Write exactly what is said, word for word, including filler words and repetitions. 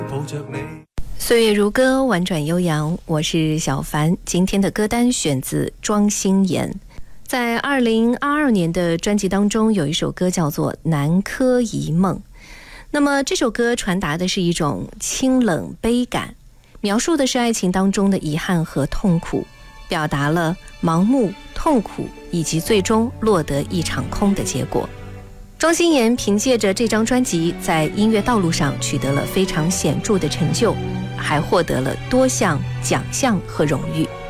岁月如歌，婉转悠扬，我是小凡。今天的歌单选自庄心妍，在二零二二年的专辑当中有一首歌叫做《南柯一梦》。那么这首歌传达的是一种清冷悲感，描述的是爱情当中的遗憾和痛苦，表达了盲目、痛苦以及最终落得一场空的结果。庄心妍凭借着这张专辑在音乐道路上取得了非常显著的成就，还获得了多项奖项和荣誉。